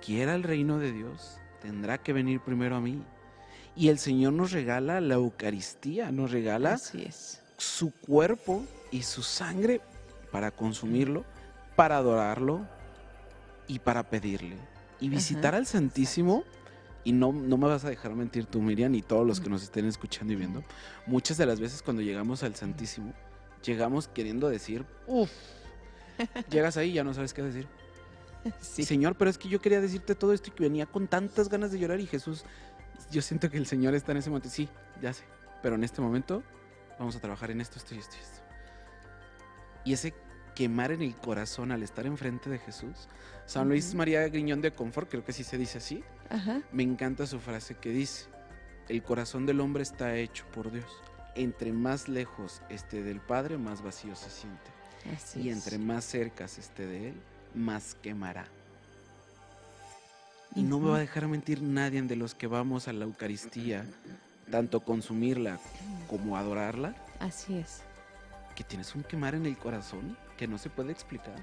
quiera el reino de Dios, tendrá que venir primero a mí. Y el Señor nos regala la Eucaristía, nos regala Así es. su cuerpo y su sangre para consumirlo, para adorarlo y para pedirle. Y visitar al Santísimo, y no me vas a dejar mentir tú, Miriam, y todos los que nos estén escuchando y viendo, muchas de las veces cuando llegamos al Santísimo, llegamos queriendo decir, uff, llegas ahí y ya no sabes qué decir. Sí. Señor, pero es que yo quería decirte todo esto y que venía con tantas ganas de llorar, y Jesús, yo siento que el Señor está en ese momento, sí, ya sé, pero en este momento vamos a trabajar en esto, esto y esto y esto. Y ese quemar en el corazón al estar enfrente de Jesús. San Luis María Griñón de Confort, creo que sí se dice así. Me encanta su frase que dice: el corazón del hombre está hecho por Dios. Entre más lejos esté del Padre, más vacío se siente. Así y es. entre más cerca esté de Él, más quemará. Y no me va a dejar mentir nadie de los que vamos a la Eucaristía, tanto consumirla como adorarla. Así es. Que tienes un quemar en el corazón que no se puede explicar.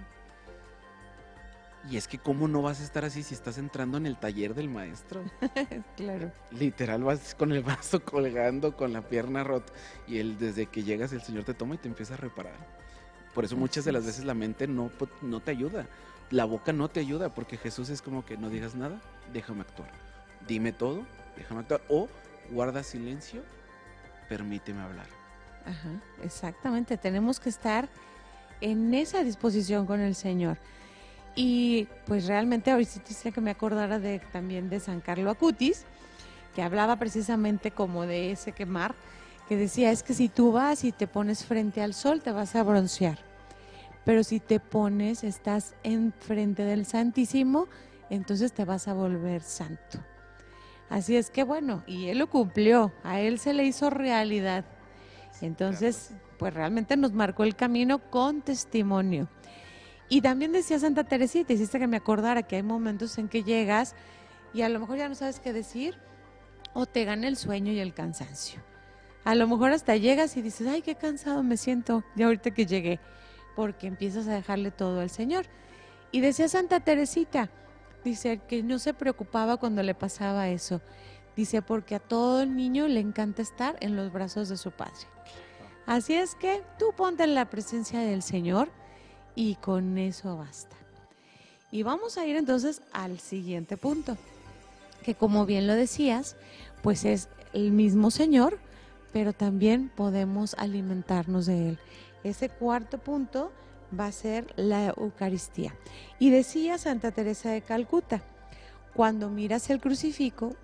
Y es que cómo no vas a estar así si estás entrando en el taller del maestro. Claro. Literal vas con el brazo colgando, con la pierna rota, y desde que llegas el Señor te toma y te empieza a reparar. Por eso muchas de las veces la mente no te ayuda, la boca no te ayuda, porque Jesús es como que no digas nada, déjame actuar. Dime todo, déjame actuar, o guarda silencio, permíteme hablar. Exactamente, tenemos que estar en esa disposición con el Señor. Y pues realmente ahorita quisiera que me acordara también de San Carlo Acutis, que hablaba precisamente como de ese quemar, que decía, es que si tú vas y te pones frente al sol te vas a broncear, pero si te pones, estás enfrente del Santísimo, entonces te vas a volver santo. Así es que bueno, y él lo cumplió, a él se le hizo realidad. Entonces, pues realmente nos marcó el camino con testimonio. Y también decía Santa Teresita, hiciste que me acordara que hay momentos en que llegas y a lo mejor ya no sabes qué decir o te gana el sueño y el cansancio. A lo mejor hasta llegas y dices, ay, qué cansado me siento ya ahorita que llegué, porque empiezas a dejarle todo al Señor. Y decía Santa Teresita, dice que no se preocupaba cuando le pasaba eso. Dice, porque a todo niño le encanta estar en los brazos de su padre. Así es que tú ponte en la presencia del Señor y con eso basta. Y vamos a ir entonces al siguiente punto, que como bien lo decías, pues es el mismo Señor, pero también podemos alimentarnos de Él. Ese cuarto punto va a ser la Eucaristía. Y decía Santa Teresa de Calcuta, cuando miras el crucifijo,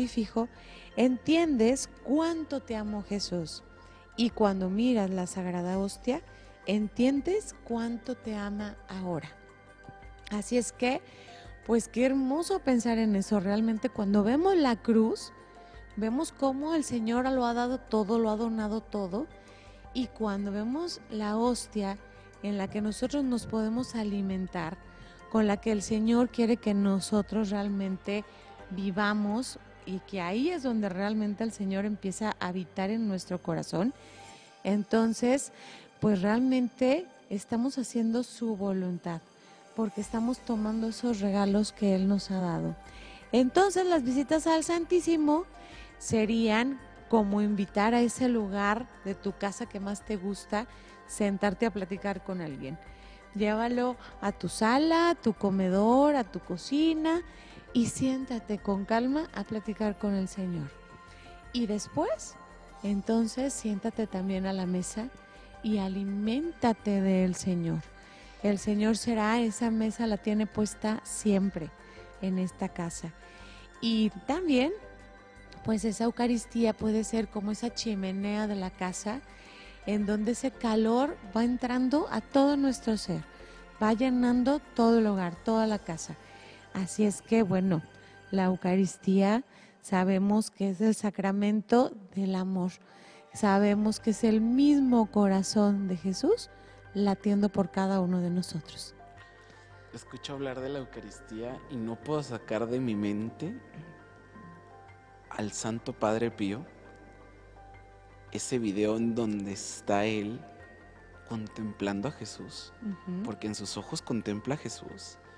entiendes cuánto te amó Jesús. Y cuando miras la Sagrada Hostia, entiendes cuánto te ama ahora. Así es que, pues qué hermoso pensar en eso. Realmente cuando vemos la cruz, vemos cómo el Señor lo ha dado todo, lo ha donado todo. Y cuando vemos la hostia en la que nosotros nos podemos alimentar, con la que el Señor quiere que nosotros realmente vivamos, y que ahí es donde realmente el Señor empieza a habitar en nuestro corazón, entonces pues realmente estamos haciendo su voluntad, porque estamos tomando esos regalos que Él nos ha dado. Entonces las visitas al Santísimo serían como invitar a ese lugar de tu casa que más te gusta, sentarte a platicar con alguien. Llévalo a tu sala, a tu comedor, a tu cocina y siéntate con calma a platicar con el Señor. Y después, entonces siéntate también a la mesa y aliméntate del Señor. El Señor será, esa mesa la tiene puesta siempre en esta casa. Y también, pues esa Eucaristía puede ser como esa chimenea de la casa, en donde ese calor va entrando a todo nuestro ser, va llenando todo el hogar, toda la casa. Así es que, bueno, la Eucaristía sabemos que es el sacramento del amor. Sabemos que es el mismo corazón de Jesús latiendo por cada uno de nosotros. Escucho hablar de la Eucaristía y no puedo sacar de mi mente al Santo Padre Pío, ese video en donde está él contemplando a Jesús, porque en sus ojos contempla a Jesús,